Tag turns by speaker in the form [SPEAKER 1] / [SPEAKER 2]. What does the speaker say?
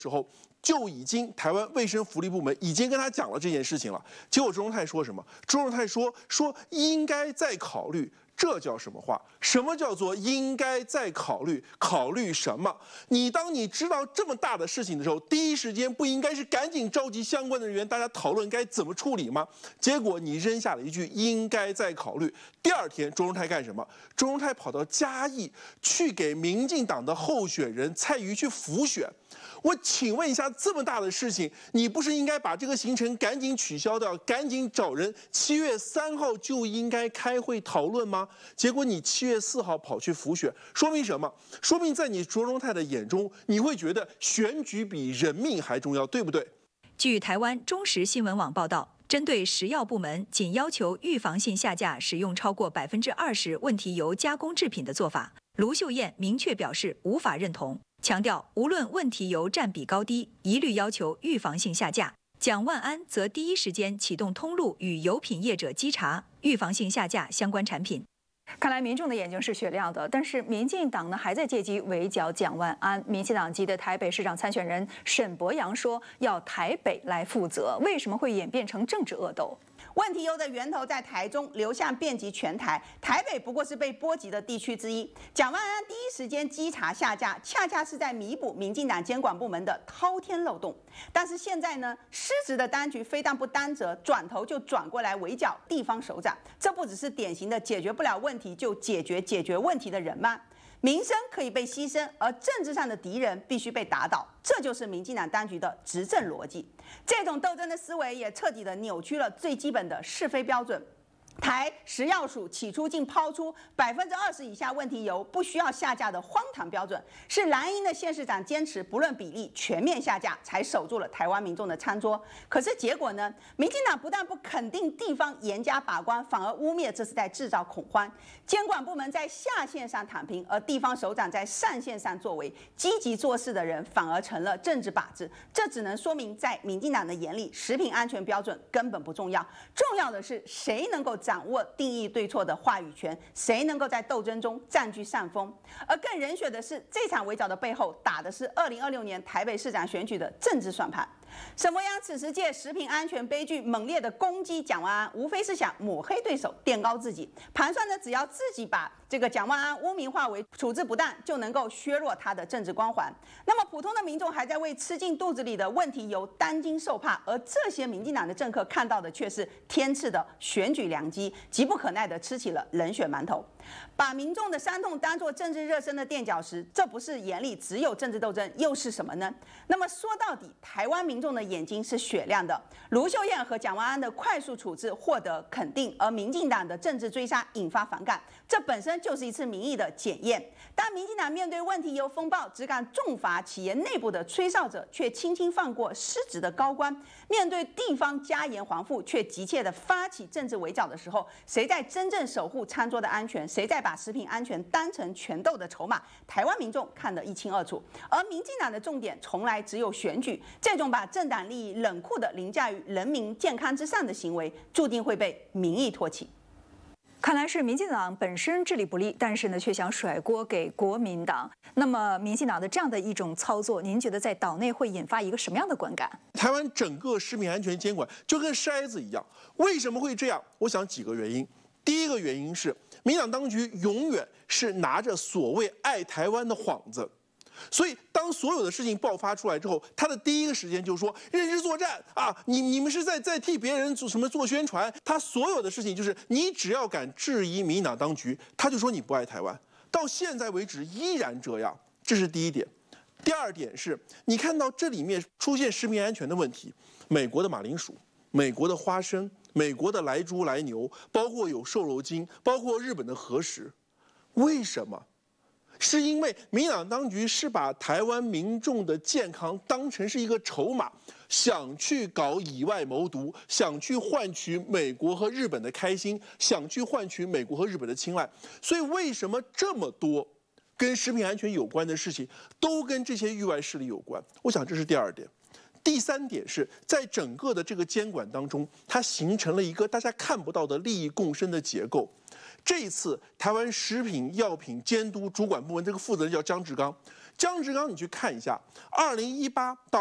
[SPEAKER 1] 时候就已经台湾卫生福利部门已经跟他讲了这件事情了。结果周荣泰说什么？周荣泰说应该再考虑。这叫什么话？什么叫做应该再考虑？考虑什么？当你知道这么大的事情的时候，第一时间不应该是赶紧召集相关的人员，大家讨论该怎么处理吗？结果你扔下了一句应该再考虑。第二天，周荣泰干什么？周荣泰跑到嘉义去给民进党的候选人蔡瑜去辅选。我请问一下，这么大的事情，你不是应该把这个行程赶紧取消掉，赶紧找人7月3号就应该开会讨论吗？结果你7月4号跑去辅选，说明什么？说明在你卓荣泰的眼中，你会觉得选举比人命还重要，对不对？
[SPEAKER 2] 据台湾中时新闻网报道，针对食药部门仅要求预防性下架使用超过20%问题油加工制品的做法，卢秀燕明确表示无法认同。强调，无论问题油占比高低，一律要求预防性下架。蒋万安则第一时间启动通路与油品业者稽查，预防性下架相关产品。
[SPEAKER 3] 看来民众的眼睛是雪亮的，但是民进党呢还在借机围剿蒋万安。民进党籍的台北市长参选人沈伯洋说，要台北来负责。为什么会演变成政治恶斗？
[SPEAKER 4] 问题油的源头在台中，流向遍及全台，台北不过是被波及的地区之一。蒋万安第一时间稽查下架，恰恰是在弥补民进党监管部门的滔天漏洞。但是现在呢，失职的当局非但不担责，转头就转过来围剿地方首长，这不只是典型的解决不了问题就解决问题的人吗？民生可以被牺牲，而政治上的敌人必须被打倒，这就是民进党当局的执政逻辑。这种斗争的思维也彻底的扭曲了最基本的是非标准。台食药署起初竟抛出20%以下问题油不需要下架的荒唐标准，是蓝营的县市长坚持不论比例全面下架，才守住了台湾民众的餐桌。可是结果呢？民进党不但不肯定地方严加把关，反而污蔑这是在制造恐慌。监管部门在下线上躺平，而地方首长在上线上作为，积极做事的人反而成了政治靶子。这只能说明，在民进党的眼里，食品安全标准根本不重要，重要的是谁能够掌握定义对错的话语权，谁能够在斗争中占据上风。而更人血的是，这场围剿的背后打的是2026年台北市长选举的政治算盘。沈伯洋此时借食品安全悲剧猛烈的攻击蒋万安，无非是想抹黑对手，垫高自己，盘算着只要自己把这个蒋万安污名化为处置不当，就能够削弱他的政治光环。那么普通的民众还在为吃进肚子里的问题油担惊受怕，而这些民进党的政客看到的却是天赐的选举良机，急不可耐地吃起了冷血馒头。把民众的伤痛当作政治热身的垫脚石，这不是眼里只有政治斗争，又是什么呢？那么说到底，台湾民众的眼睛是雪亮的。卢秀燕和蒋万安的快速处置获得肯定，而民进党的政治追杀引发反感，这本身就是一次民意的检验。当民进党面对问题油风暴只敢重罚企业内部的吹哨者，却轻轻放过失职的高官；面对地方加严还富，却急切地发起政治围剿的时候，谁在真正守护餐桌的安全？谁在把食品安全当成权斗的筹码？台湾民众看得一清二楚。而民进党的重点从来只有选举，这种把政党利益冷酷的凌驾于人民健康之上的行为，注定会被民意唾弃。
[SPEAKER 3] 看来是民进党本身治理不力，但是呢，却想甩锅给国民党。那么，民进党的这样的一种操作，您觉得在岛内会引发一个什么样的观感？
[SPEAKER 1] 台湾整个食品安全监管就跟筛子一样，为什么会这样？我想几个原因。第一个原因是，民进党当局永远是拿着所谓爱台湾的幌子。所以，当所有的事情爆发出来之后，他的第一个时间就是说认知作战啊，你们是在替别人做宣传。他所有的事情就是，你只要敢质疑民进党当局，他就说你不爱台湾。到现在为止依然这样，这是第一点。第二点是，你看到这里面出现食品安全的问题，美国的马铃薯、美国的花生、美国的来猪来牛，包括有瘦肉精，包括日本的核食，为什么？是因为民进党当局是把台湾民众的健康当成是一个筹码，想去搞以外谋独，想去换取美国和日本的开心，想去换取美国和日本的青睐。所以为什么这么多跟食品安全有关的事情都跟这些域外势力有关？我想这是第二点。第三点是在整个的这个监管当中，它形成了一个大家看不到的利益共生的结构。这一次，台湾食品药品监督主管部门这个负责人叫张志刚， 江志刚，你去看一下，2018到